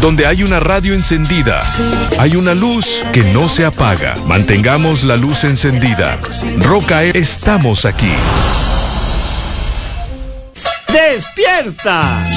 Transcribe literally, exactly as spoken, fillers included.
Donde hay una radio encendida, hay una luz que no se apaga. Mantengamos la luz encendida. Roca, estamos aquí. ¡Despierta!